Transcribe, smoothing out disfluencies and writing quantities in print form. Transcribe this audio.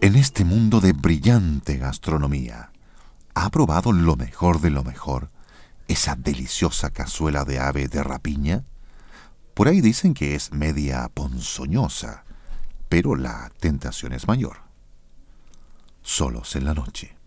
En este mundo de brillante gastronomía, ¿ha probado lo mejor de lo mejor? ¿Esa deliciosa cazuela de ave de rapiña? Por ahí dicen que es media ponzoñosa, pero la tentación es mayor. Solos en la noche.